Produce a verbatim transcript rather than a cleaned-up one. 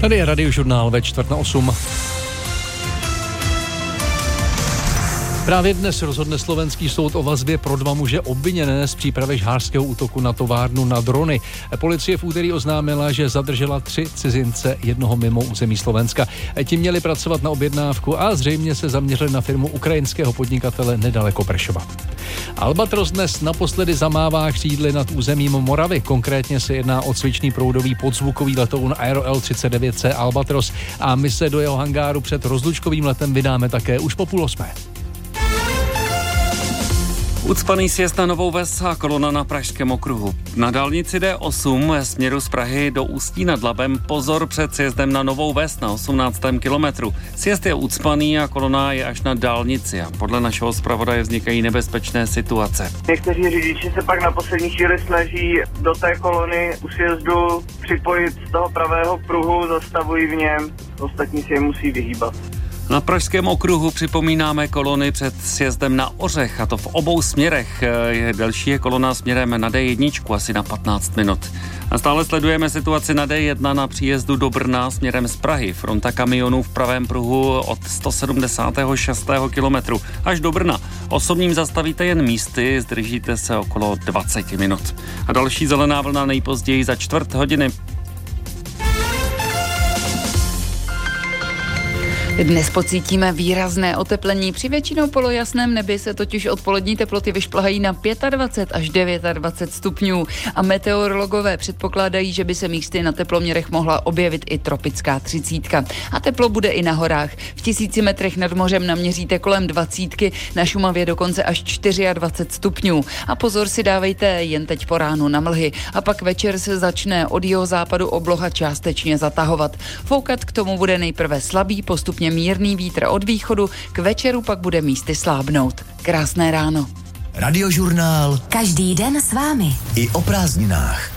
Tady je Radiožurnál ve čtvrt na osm. Právě dnes rozhodne slovenský soud o vazbě pro dva muže obviněné z přípravy žhářského útoku na továrnu na drony. Policie v úterý oznámila, že zadržela tři cizince, jednoho mimo území Slovenska. Ti měli pracovat na objednávku a zřejmě se zaměřili na firmu ukrajinského podnikatele nedaleko Prešova. Albatros dnes naposledy zamává křídly nad územím Moravy. Konkrétně se jedná o cvičný proudový podzvukový letoun Aero L třicet devět C Albatros a my se do jeho hangáru před rozlučkovým letem vydáme také už po půl osmé. Ucpaný sjezd na Novou Ves a kolona na Pražském okruhu. Na dálnici D osm ve směru z Prahy do Ústí nad Labem pozor před sjezdem na Novou Ves na osmnáctém kilometru. Sjezd je ucpaný a kolona je až na dálnici a podle našeho zpravodaje vznikají nebezpečné situace. Někteří řidiči se pak na poslední chvíli snaží do té kolony u sjezdu připojit z toho pravého pruhu, zastavují v něm, ostatní si je musí vyhýbat. Na Pražském okruhu připomínáme kolony před sjezdem na Ořech, a to v obou směrech. Je delší je kolona směrem na D jedna asi na patnáct minut. A stále sledujeme situaci na D jedna na příjezdu do Brna směrem z Prahy. Fronta kamionů v pravém pruhu od sto sedmdesátého šestého kilometru až do Brna. Osobním zastavíte jen místy, zdržíte se okolo dvacet minut. A další zelená vlna nejpozději za čtvrt hodiny. Dnes pocítíme výrazné oteplení. Při většinou polojasném nebi se totiž odpolední teploty vyšplhají na dvacet pět až dvacet devět stupňů a meteorologové předpokládají, že by se místy na teploměrech mohla objevit i tropická třicítka. A teplo bude i na horách. V tisíci metrech nad mořem naměříte kolem dvacítky, na Šumavě dokonce až dvacet čtyři stupňů. A pozor si dávejte jen teď po ránu na mlhy. A pak večer se začne od jihozápadu obloha částečně zatahovat. Foukat k tomu bude nejprve slabý, postupně mírný vítr od východu, k večeru pak bude místy slábnout. Krásné ráno. Radiožurnál. Každý den s vámi. I o prázdninách.